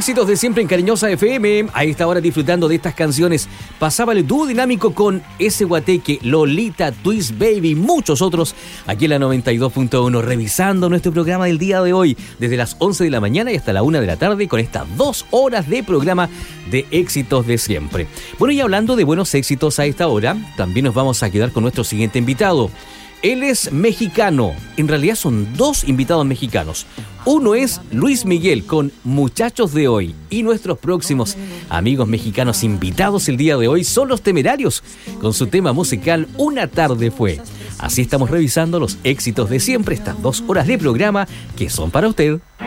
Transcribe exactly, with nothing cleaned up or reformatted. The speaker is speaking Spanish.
éxitos de siempre en Cariñosa F M. A esta hora disfrutando de estas canciones. Pasaba el dúo dinámico con ese guateque, Lolita, Twist Baby y muchos otros aquí en la noventa y dos punto uno, revisando nuestro programa del día de hoy desde las once de la mañana y hasta la una de la tarde con estas dos horas de programa de éxitos de siempre. Bueno, y hablando de buenos éxitos a esta hora, también nos vamos a quedar con nuestro siguiente invitado. Él es mexicano, en realidad son dos invitados mexicanos. Uno es Luis Miguel con Muchachos de Hoy, y nuestros próximos amigos mexicanos invitados el día de hoy son Los Temerarios con su tema musical Una Tarde Fue. Así estamos revisando los éxitos de siempre, estas dos horas de programa que son para usted.